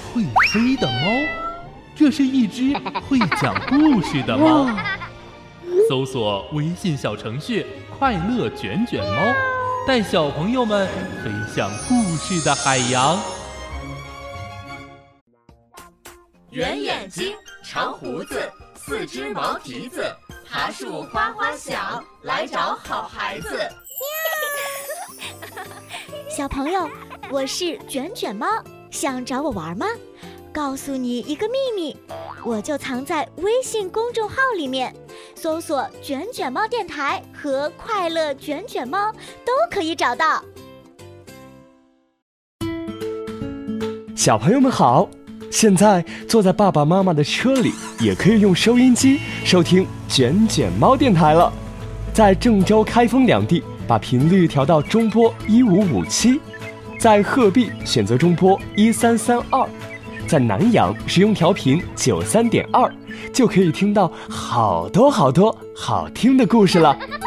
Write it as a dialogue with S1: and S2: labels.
S1: 会飞的猫，这是一只会讲故事的猫。搜索微信小程序快乐卷卷猫，带小朋友们飞向故事的海洋。
S2: 圆眼睛，长胡子，四只毛蹄子，爬树哗哗响，来找好孩子。
S3: 小朋友，我是卷卷猫，想找我玩吗？告诉你一个秘密，我就藏在微信公众号里面，搜索卷卷猫电台和快乐卷卷猫都可以找到。
S4: 小朋友们好，现在坐在爸爸妈妈的车里，也可以用收音机收听卷卷猫电台了。在郑州、开封两地把频率调到中波1557，在鹤壁选择中波1332，在南阳使用调频93.2，就可以听到好多好听的故事了。